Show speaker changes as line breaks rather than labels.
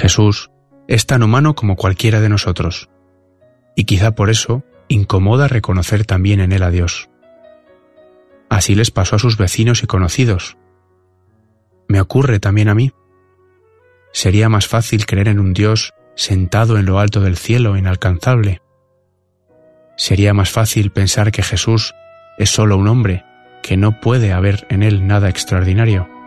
Jesús es tan humano como cualquiera de nosotros, y quizá por eso incomoda reconocer también en él a Dios. Así les pasó a sus vecinos y conocidos. Me ocurre también a mí. Sería más fácil creer en un Dios sentado en lo alto del cielo, inalcanzable. Sería más fácil pensar que Jesús es solo un hombre, que no puede haber en él nada extraordinario.